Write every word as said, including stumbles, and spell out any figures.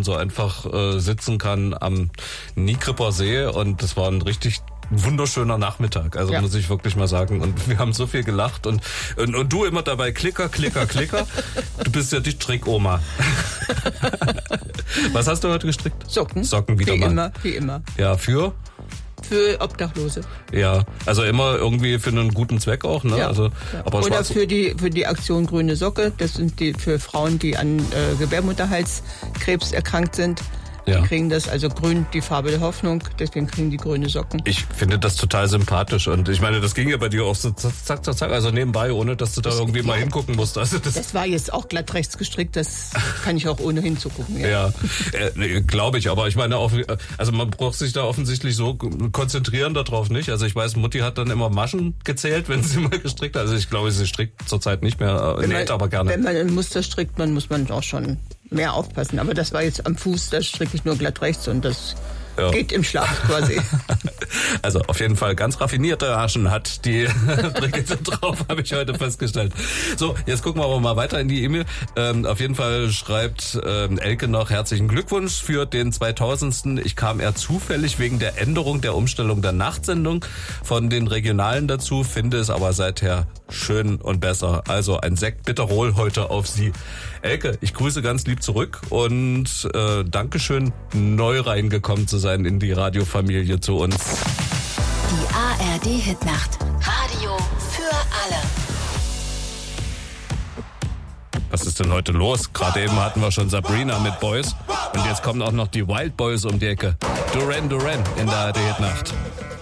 so einfach äh, sitzen kann am Nikripper See und das war ein richtig wunderschöner Nachmittag, also ja. muss ich wirklich mal sagen. Und wir haben so viel gelacht und, und, und du immer dabei Klicker, Klicker, Klicker. Du bist ja die Strickoma. Was hast du heute gestrickt? Socken. Socken wieder wie mal. Wie immer, wie immer. Ja, für? Für Obdachlose. Ja, also immer irgendwie für einen guten Zweck auch, ne? Ja. Also, ja. aber Oder für die für die Aktion Grüne Socke. Das sind die für Frauen, die an äh, Gebärmutterhalskrebs erkrankt sind. Ja. Die kriegen das, also grün, die Farbe der Hoffnung, deswegen kriegen die grüne Socken. Ich finde das total sympathisch und ich meine, das ging ja bei dir auch so zack, zack, zack, also nebenbei, ohne dass du da das, irgendwie ja, mal hingucken musst. Also das, das war jetzt auch glatt rechts gestrickt, das kann ich auch ohne hinzugucken. Ja, ja äh, nee, glaube ich, aber ich meine, auch, also man braucht sich da offensichtlich so konzentrieren darauf nicht. Also ich weiß, Mutti hat dann immer Maschen gezählt, wenn sie mal gestrickt hat. Also ich glaube, sie strickt zurzeit nicht mehr, wenn näht man, aber gerne. Wenn man ein Muster strickt, man muss man auch schon mehr aufpassen. Aber das war jetzt am Fuß, da stricke ich nur glatt rechts und das ja. geht im Schlaf quasi. Also auf jeden Fall ganz raffinierte Haschen hat die Brigitte drauf, habe ich heute festgestellt. So, jetzt gucken wir aber mal weiter in die E-Mail. Ähm, auf jeden Fall schreibt ähm, Elke noch herzlichen Glückwunsch für den zweitausendsten Ich kam eher zufällig wegen der Änderung der Umstellung der Nachtsendung von den Regionalen dazu, finde es aber seither schön und besser. Also ein Sekt Bitterol heute auf Sie. Elke, ich grüße ganz lieb zurück und äh, Dankeschön, neu reingekommen zu sein in die Radiofamilie zu uns. Die A R D-Hitnacht. Radio für alle. Was ist denn heute los? Gerade eben hatten wir schon Sabrina mit Boys und jetzt kommen auch noch die Wild Boys um die Ecke. Duran Duran in der A R D-Hitnacht.